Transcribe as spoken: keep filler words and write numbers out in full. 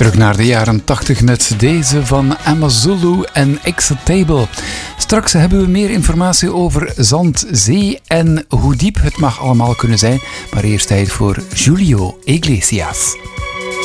Terug naar de jaren tachtig met deze van Amazulu en X-Table. Straks hebben we meer informatie over zand, zee en hoe diep het mag allemaal kunnen zijn. Maar eerst tijd voor Julio Iglesias.